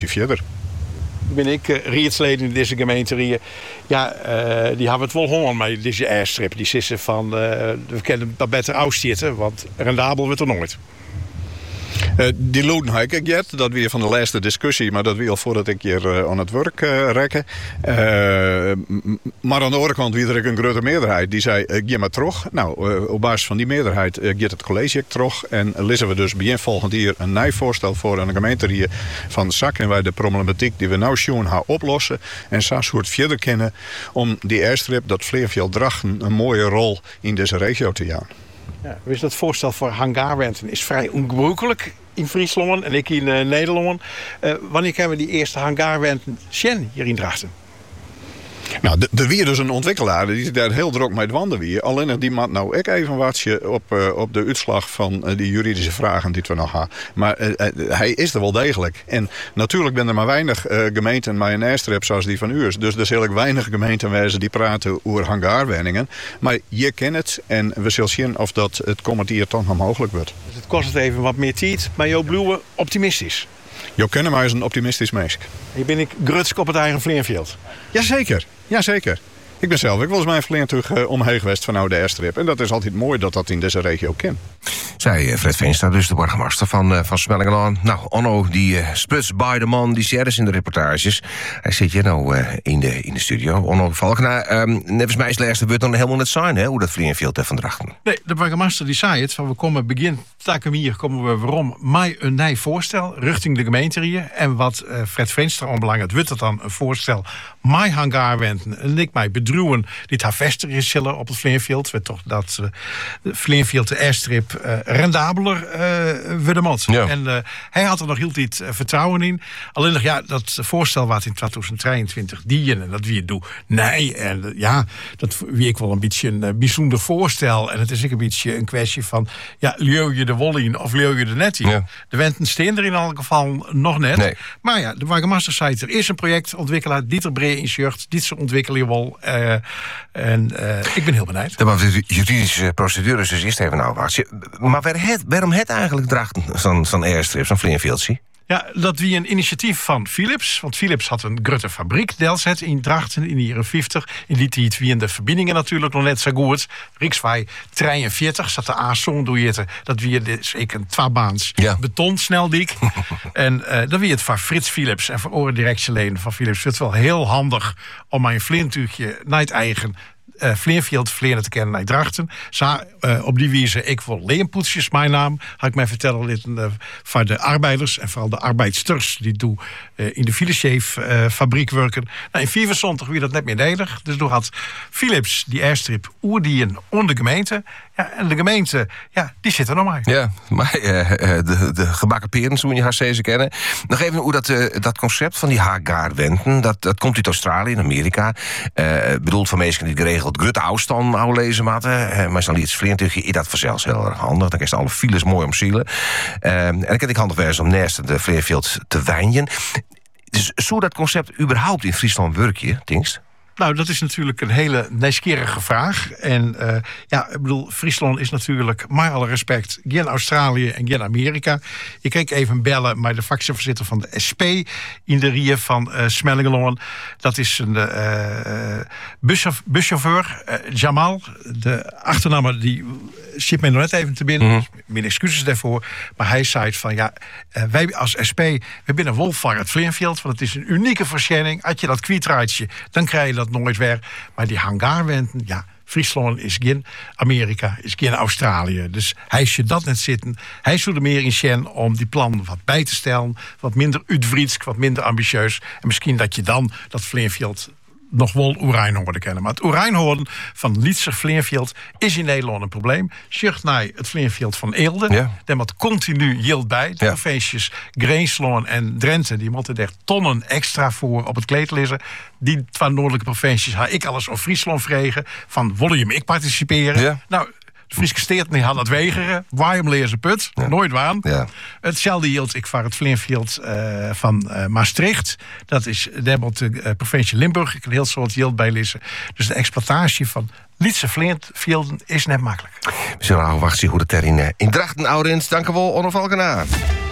verder. Ben ik rietsleden in deze gemeente. Ja, die hebben het wel honger met deze airstrip. Die zissen van, we kunnen dat beter uitstitten, want rendabel wordt er nooit. Die loten heb ik get. Dat weer van de laatste discussie, maar dat weer al voordat ik hier aan het werk rekken. Maar aan de andere kant weer een grote meerderheid die zei: geef maar terug. Nou, op basis van die meerderheid gaat het college terug. En lezen we dus begin volgend jaar een nieuw voorstel voor een gemeente van Zak. En wij de problematiek die we nou zien gaan oplossen. En zo soort verder kennen om die airstrip, dat Vleerveld Drachten, een mooie rol in deze regio te gaan. Ja, dus dat voorstel voor hangarwenten is vrij ongebruikelijk in Friesland en ik in Nederland. Wanneer kunnen we die eerste hangarwenten zien hier in Drachten? Nou, er weer dus een ontwikkelaar die daar heel druk mee wandelen weer. Alleen die maakt nou ook even watje op de uitslag van die juridische vragen die we nog hebben. Maar hij is er wel degelijk. En natuurlijk zijn er maar weinig gemeenten met een airstrip zoals die van u is. Dus er zijn ook weinig gemeenten wezen die praten over hangarwenningen. Maar je kent het en we zullen zien of dat het komend jaar toch nog mogelijk wordt. Dus het kost het even wat meer tijd, maar jouw bloemen optimistisch. Jo kennen mij als een optimistisch mens. Hier ben ik grutsk op het eigen Vleerveld. Jazeker, jazeker. Ik ben zelf, ik was mijn verleden terug omheen geweest van de airstrip. En dat is altijd mooi dat dat in deze regio kan. Zei Fred Veenstra, dus de burgemeester van Smellingelaan. Nou, Onno, die sputs bij de man, die zit in de reportages. Hij zit hier nou in de studio. Onno Valkenaar, nevens mij is de eerste wordt dan helemaal net zijn, hè, hoe dat Vleerveld van Drachten. Nee, de burgemeester die zei het, van we komen begin hier komen we waarom mij een nieuw voorstel richting de gemeente hier. En wat Fred Veenstra onbelangrijk wordt, dat dan een voorstel mij hangarwenten en ik mij bedruwen dit haar vestigen zullen op het Vleerveld. We toch dat de Vleerveld de airstrip rendabeler worden moet. Ja. En hij had er nog heel iets vertrouwen in. Alleen nog, ja, dat voorstel wat in 2023 dienen en dat wie het doet. Nee, en ja, dat wie ik wel een beetje een bijzonder voorstel. En het is ook een beetje een kwestie van, ja, leeuw je de wol in of leeuw je de net in? Ja. De wenten steen er in elk geval nog net. Nee. Maar ja, de burgemeester zei er is een projectontwikkelaar, Dieter Bree in shirt, dit ze ontwikkelen je wel. Ik ben heel benieuwd. De juridische procedures dus eerst even nou wacht. Maar waarom het eigenlijk Drachten zo'n airstrip, zo'n Vleerveldje? Ja, dat wie een initiatief van Philips. Want Philips had een grote fabriek, Delzet, in Drachten in de jaren 50. In die tijd wie de verbindingen natuurlijk nog net zo goed. Rikswij 43 zat de A-zoon door je. Dat wie dus ik een tweebaans betonsneldik. En dat wie het van Frits Philips en voor oren directieleden van Philips. Het wel heel handig om mijn vlintuigje naar het eigen Vleerveld te kennen naar Drachten. Op die wijze ik wil leenpoetsjes, mijn naam. Had ik mij vertellen van de arbeiders en vooral de arbeidsters die doen in de Philips fabriek werken. Nou, in 74 wie dat net meer nederig. Dus toen had Philips die airstrip oerdien onder de gemeente. Ja, en de gemeente, ja, die zit er nog maar. Ja, maar de gebakken peren, zo moet je haar steeds kennen. Nog even hoe dat concept van die hangarwenten, dat komt uit Australië en Amerika. Bedoeld van mensen die geregeld grote afstand nou lezen matten. Maar dan iets vleertje is dat vanzelfs heel erg handig. Dan krijg je alle files mooi omzielen. En dan kan ik handig wezen om naast de Vleerveld te wijnen. Dus zou dat concept überhaupt in Friesland werken, Dingst? Nou, dat is natuurlijk een hele nieuwsgierige vraag. En ja, ik bedoel, Friesland is natuurlijk, maar alle respect, geen Australië en geen Amerika. Je kreeg even bellen met de fractievoorzitter van de SP in de Rie van Smellingelaan. Dat is een buschauffeur, Jamal. De achternaam die zit mij nog net even te binnen. Mm-hmm. Mijn excuses daarvoor. Maar hij zei van ja, wij als SP, we binnen Wolfvar het Vleerveld, want het is een unieke verschijning. Als je dat kwijtraadje, dan krijg je dat nooit weer. Maar die hangarwenten, ja, Friesland is geen Amerika, is geen Australië. Dus hij zou dat net zitten. Hij zou er meer in zijn om die plan wat bij te stellen. Wat minder uitvrietsk, wat minder ambitieus. En misschien dat je dan dat Vleerveld nog wel Oerijnhoorn kennen. Maar het Oerijnhoorn van Lietser Vleerveld is in Nederland een probleem. Zucht naar het Vleerveld van Eelde. Ja. Daar moet continu yield bij. De provincies Greensloon en Drenthe, die moeten er tonnen extra voor op het kleed liggen. Die van noordelijke provincies had ik alles op Friesland vregen. Van, willen je me ik participeren? Ja. Nou, de Friese Steert had dat wegeren. Waarom lezen put? Ja. Nooit waan. Ja. Hetzelfde hield ik voor het Vleerveld van Maastricht. Dat is de provincie Limburg. Ik kan heel soort yield bij lezen. Dus de exploitatie van Lietse Vleervelden is net makkelijk. We zullen wachten hoe het er in Drachten oud is. Dank u wel, Onno Valkenaar.